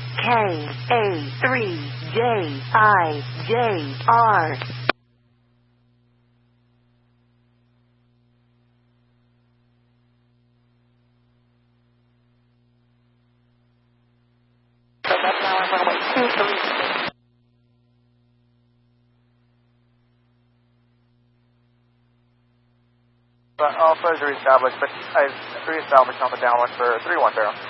KA3JIJR. That's now on runway 23. Alpha is reestablished, but I've reestablished on the downwind for 31 barrel.